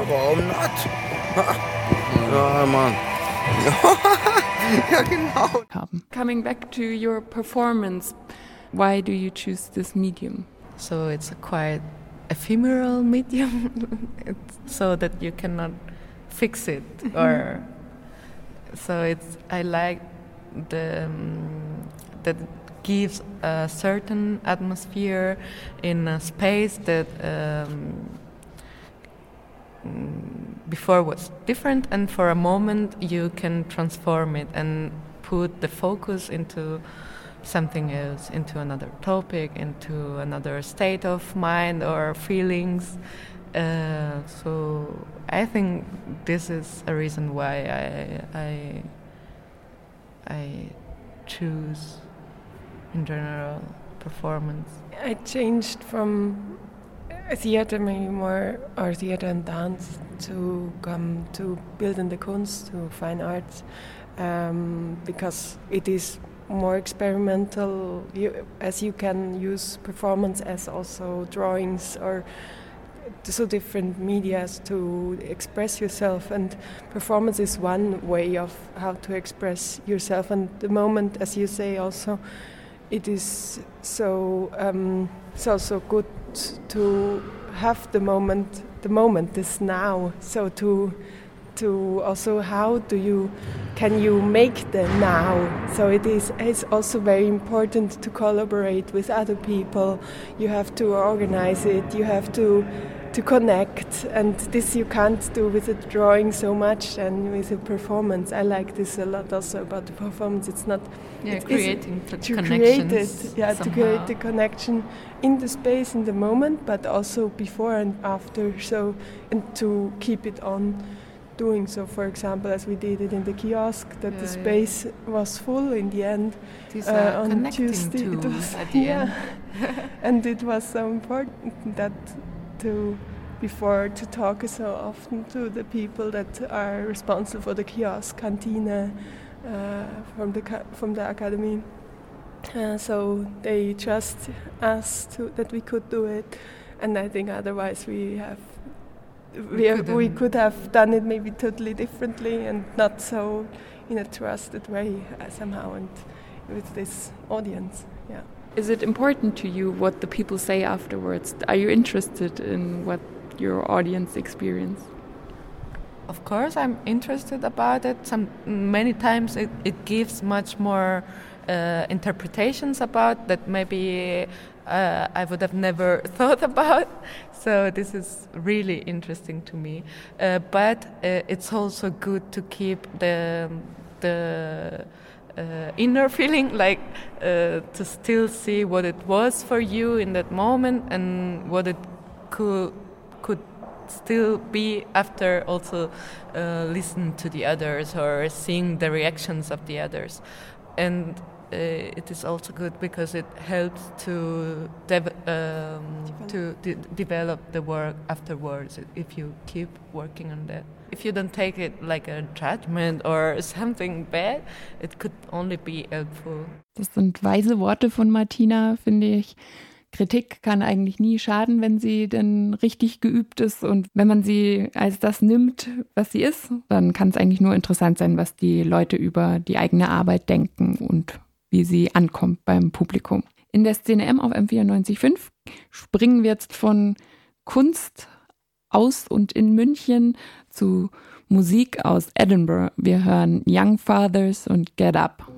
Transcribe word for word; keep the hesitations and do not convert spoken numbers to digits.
warum not? Ja, Mann. Ja, genau. Coming back to your performance, why do you choose this medium? So it's a quite ephemeral medium, it's so that you cannot fix it, or so it's. I like the um, that gives a certain atmosphere in a space that um, before was different, and for a moment you can transform it and put the focus into something else, into another topic, into another state of mind or feelings. Uh, so I think this is a reason why I I, I choose in general performance. I changed from theater, maybe more, or theater and dance, to come to bildende Kunst, to fine arts, um, because it is more experimental, you, as you can use performance as also drawings or so different medias to express yourself, and performance is one way of how to express yourself. And the moment, as you say, also it is so um, so so good to have the moment. The moment is now. So to to also how do you can you make the now? So it is it's also very important to collaborate with other people. You have to organize it. You have to to connect, and this you can't do with a drawing so much and with a performance. I like this a lot also about the performance. It's not yeah, it creating the to connections create it, yeah, somehow. to create the connection in the space, in the moment, but also before and after. So and to keep it on doing so. For example, as we did it in the kiosk, that yeah, the space yeah. was full in the end. These uh, are on connecting Tuesday, to it was, at the yeah. end. And it was so important that to before to talk so often to the people that are responsible for the kiosk, canteen, uh, from the ca- from the academy. Uh, so they trust us to, that we could do it, and I think otherwise we have we, We have, we couldn't. could have done it maybe totally differently and not so in a trusted way uh, somehow, and with this audience. Yeah. Is it important to you what the people say afterwards? Are you interested in what your audience experience? Of course, I'm interested about it. Some many times it, it gives much more uh, interpretations about that maybe uh, I would have never thought about. So this is really interesting to me. Uh, but uh, it's also good to keep the the uh, inner feeling, like uh, to still see what it was for you in that moment and what it could could still be after also uh, listen to the others or seeing the reactions of the others. And uh, it is also good because it helps to dev- um, to de- develop the work afterwards if you keep working on that. If you don't take it like a judgment or something bad, it could only be helpful. Das sind weise Worte von Martina, finde ich. Kritik kann eigentlich nie schaden, wenn sie denn richtig geübt ist, und wenn man sie als das nimmt, was sie ist, dann kann es eigentlich nur interessant sein, was die Leute über die eigene Arbeit denken und wie sie ankommt beim Publikum. In der Szene M auf M vierundneunzig Komma fünf springen wir jetzt von Kunst aus und in München zu Musik aus Edinburgh. Wir hören Young Fathers und Get Up.